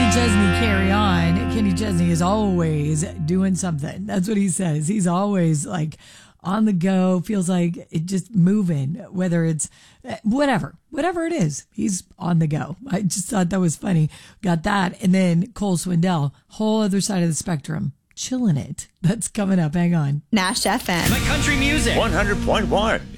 Kenny Chesney, carry on. Kenny Chesney is always doing something. That's what he says. He's always like on the go, feels like it just moving, whether it's whatever it is, he's on the go. I just thought that was funny. Got that. And then Cole Swindell, whole other side of the spectrum, chilling it. That's coming up. Hang on. Nash FM. My country music. 100.1